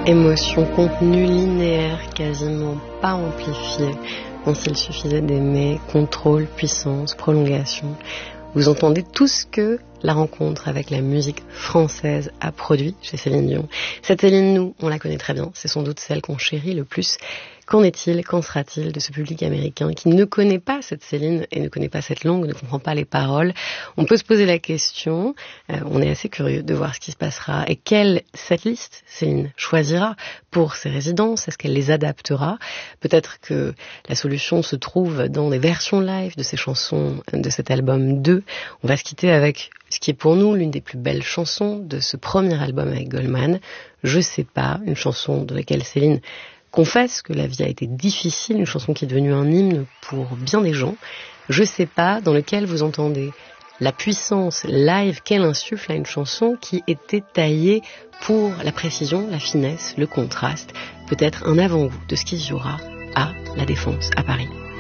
Émotion, contenu linéaire, quasiment pas amplifié, dont il suffisait d'aimer, contrôle, puissance, prolongation. Vous entendez tout ce que la rencontre avec la musique française a produit chez Céline Dion. Cette Céline, nous, on la connaît très bien, c'est sans doute celle qu'on chérit le plus. Qu'en est-il, qu'en sera-t-il de ce public américain qui ne connaît pas cette Céline et ne connaît pas cette langue, ne comprend pas les paroles? On peut se poser la question, on est assez curieux de voir ce qui se passera et quelle setlist Céline choisira pour ses résidences. Est-ce qu'elle les adaptera? Peut-être que la solution se trouve dans des versions live de ces chansons de cet album 2. On va se quitter avec ce qui est pour nous l'une des plus belles chansons de ce premier album avec Goldman. Je sais pas, une chanson de laquelle Céline confesse que la vie a été difficile, une chanson qui est devenue un hymne pour bien des gens. Je sais pas, dans lequel vous entendez la puissance live qu'elle insuffle à une chanson qui était taillée pour la précision, la finesse, le contraste, peut-être un avant-goût de ce qu'il y aura à La Défense à Paris.